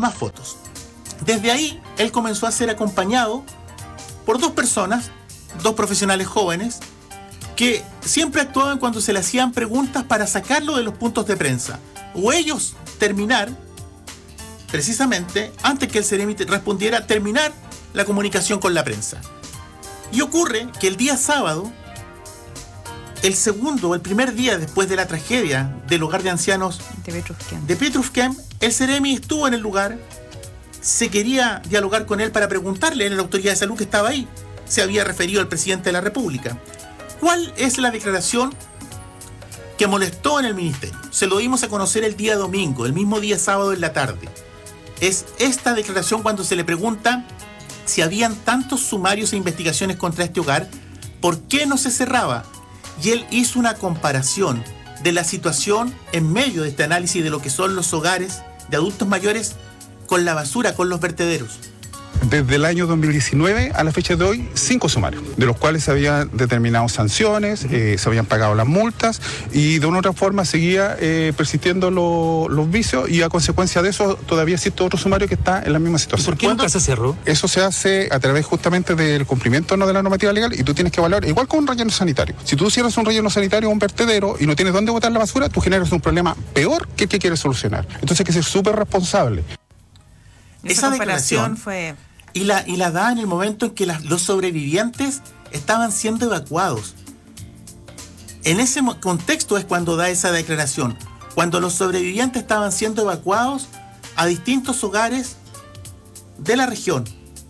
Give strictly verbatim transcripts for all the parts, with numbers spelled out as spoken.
más fotos. Desde ahí, él comenzó a ser acompañado por dos personas, dos profesionales jóvenes, que siempre actuaban cuando se le hacían preguntas para sacarlo de los puntos de prensa, o ellos terminar, precisamente, antes que el Ceremi respondiera, terminar la comunicación con la prensa. Y ocurre que el día sábado, el segundo, el primer día después de la tragedia del hogar de ancianos de Petrufquem, de Petrufquem, el Ceremi estuvo en el lugar, se quería dialogar con él para preguntarle, en la autoridad de salud que estaba ahí, se había referido al presidente de la República. ¿Cuál es la declaración que molestó en el ministerio? Se lo dimos a conocer el día domingo, el mismo día sábado en la tarde. Es esta declaración cuando se le pregunta si habían tantos sumarios e investigaciones contra este hogar, ¿por qué no se cerraba? Y él hizo una comparación de la situación en medio de este análisis de lo que son los hogares de adultos mayores con la basura, con los vertederos. Desde el año dos mil diecinueve a la fecha de hoy, cinco sumarios, de los cuales se habían determinado sanciones, eh, se habían pagado las multas y de una u otra forma seguía eh, persistiendo lo, los vicios y a consecuencia de eso todavía existe otro sumario que está en la misma situación. ¿Por qué nunca se cerró? Eso se hace a través justamente del cumplimiento no de la normativa legal y tú tienes que evaluar, igual con un relleno sanitario. Si tú cierras un relleno sanitario o un vertedero y no tienes dónde botar la basura, tú generas un problema peor que el que quieres solucionar. Entonces hay que ser súper responsable. Esa, Esa declaración fue... Y la, y la da en el momento en que las, los sobrevivientes estaban siendo evacuados. En ese contexto es cuando da esa declaración. Cuando los sobrevivientes estaban siendo evacuados a distintos hogares de la región.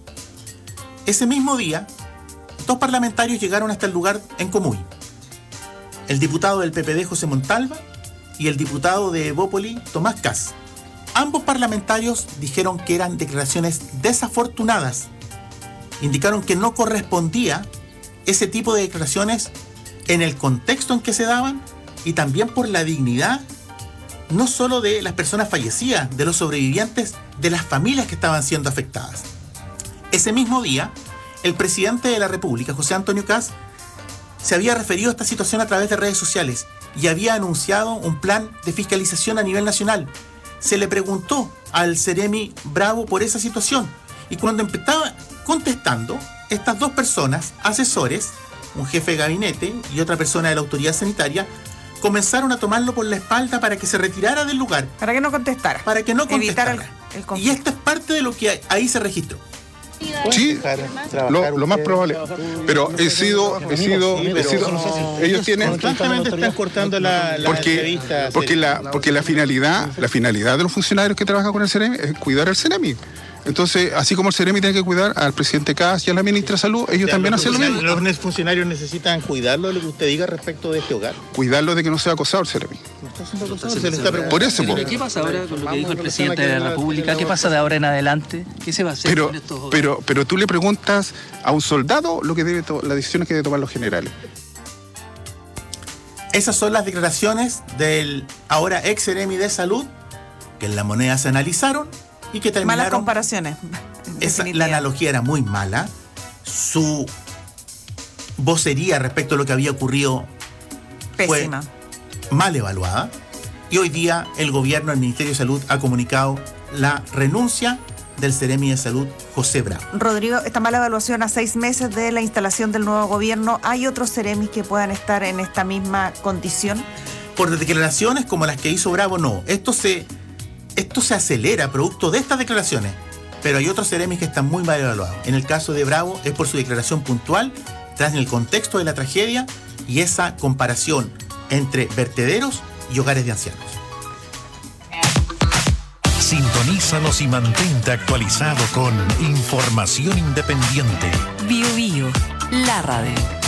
Ese mismo día, dos parlamentarios llegaron hasta el lugar en Comuy. El diputado del P P D, José Montalva, y el diputado de Evópoli, Tomás Kass. Ambos parlamentarios dijeron que eran declaraciones desafortunadas. Indicaron que no correspondía ese tipo de declaraciones en el contexto en que se daban y también por la dignidad, no solo de las personas fallecidas, de los sobrevivientes, de las familias que estaban siendo afectadas. Ese mismo día, el presidente de la República, José Antonio Kass, se había referido a esta situación a través de redes sociales y había anunciado un plan de fiscalización a nivel nacional. Se le preguntó al Ceremi Bravo por esa situación y cuando empezaba contestando, estas dos personas, asesores, un jefe de gabinete y otra persona de la autoridad sanitaria, comenzaron a tomarlo por la espalda para que se retirara del lugar. Para que no contestara. Para que no contestara. Evitar el, el conflicto. Y esto es parte de lo que ahí se registró. Sí, lo, lo más probable. Pero he sido, he sido, he sido ellos tienen constantemente están cortando la, la porque, entrevista. Porque la, porque la finalidad, la finalidad de los funcionarios que trabajan con el Ceremi es cuidar al Ceremi. Entonces, así como el Ceremi tiene que cuidar al presidente Kass y a la ministra de Salud, ellos o sea, también hacen lo mismo. ¿Los funcionarios necesitan cuidarlo de lo que usted diga respecto de este hogar? Cuidarlo de que no sea acosado el Ceremi. No está siendo acosado, se le está preguntando. Por eso, ¿Pero qué pasa ahora con lo que dijo el presidente de la República? ¿Qué pasa de ahora en adelante? ¿Qué se va a hacer pero, con estos hogares? Pero, pero tú le preguntas a un soldado lo que debe to- las decisiones que deben tomar los generales. Esas son las declaraciones del ahora ex Ceremi de Salud, que en La Moneda se analizaron y que terminaron... Malas comparaciones. Esa, la analogía era muy mala. Su vocería respecto a lo que había ocurrido pésima, fue mal evaluada. Y hoy día el gobierno, el Ministerio de Salud, ha comunicado la renuncia del Ceremi de Salud, José Bravo. Rodrigo, esta mala evaluación a seis meses de la instalación del nuevo gobierno, ¿hay otros Ceremis que puedan estar en esta misma condición? Por declaraciones como las que hizo Bravo, no. Esto se, esto se acelera producto de estas declaraciones. Pero hay otros Ceremis que están muy mal evaluados. En el caso de Bravo es por su declaración puntual, tras el contexto de la tragedia y esa comparación entre vertederos y hogares de ancianos. Sintonízanos y mantente actualizado con información independiente. Bio Bio, la radio.